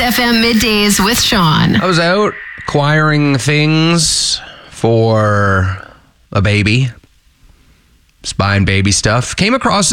FM Middays with Sean. I was out acquiring things for a baby. Just buying baby stuff. Came across